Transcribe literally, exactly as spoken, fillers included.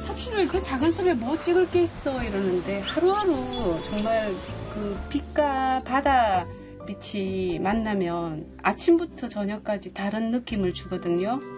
삽시로이 그 작은 섬에 뭐 찍을 게 있어 이러는데 하루하루 정말 그 빛과 바다 빛이 만나면 아침부터 저녁까지 다른 느낌을 주거든요.